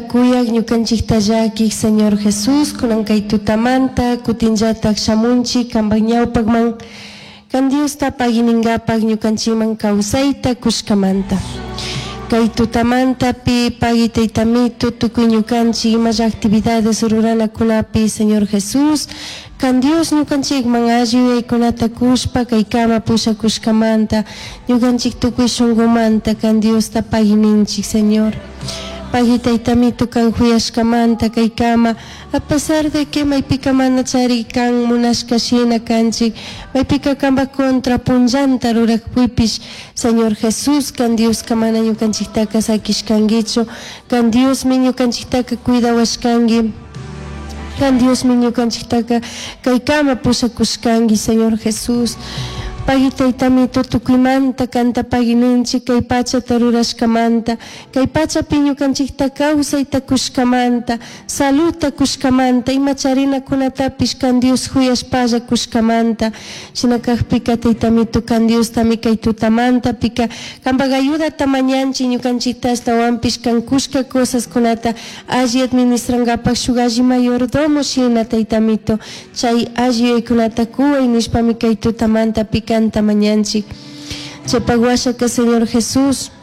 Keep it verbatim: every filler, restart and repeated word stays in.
Kuyak ñukanchiktallaki Señor Jesús kunan kay tutamanta kutinllatak shamunchi kanpak ñawpakman kan Diosta pagininkapak ñukanchikman kawsayta kushkamanta. Kay tutamantapi pagi taytamito tukuy ñukanchik imalla actividades ruranakunapi Señor Jesús kan Dios ñukanchikman alli yuyaykunata kushpa kay kama pushakushkamanta ñukanchik tukuy shunqumanta kan Diosta pagininchik Señor. Pagi taytamito kan huyashkamanta kay kama a pesar de que maypika mana chari kan munashkashina kanchik maypika kamba contra punllanta rurakpuypish Señor Jesús kan Dios kamana ñukanchiktaka sakishkankichu kan Dios mi ñukanchiktaka cuidawashkanki kan Dios mi ñukanchiktaka kay kama pushakushkanki Señor Jesús. Pagi taytamito tukuymanta kanta pagininchik kay pachata rurashkamanta kay pachapi ñukanchikta kawsayta kushkamanta saludta kushkamanta ima charinakunatapish kan Dios huyashpalla kushkamanta shinakakpika taytamito kan Dios tami kay tutamantapika kanpak ayudata mañanchik ñukanchikta ashtawanpish kan kushka cosas kunata alli administrankapak shuk alli mayordomo shina taytamito chay alli yuyaykunata kuway nishpami kay tutamantapika canta mañanchik. Chepagwashaka Señor Jesús.